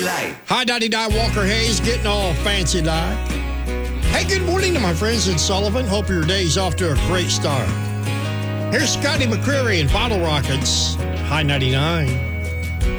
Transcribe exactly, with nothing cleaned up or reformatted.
Hi, ninety-nine Walker Hayes, getting all fancy like. Hey, good morning to my friends in Sullivan. Hope your day's off to a great start. Here's Scotty McCreery and Bottle Rockets. Hi, ninety-nine.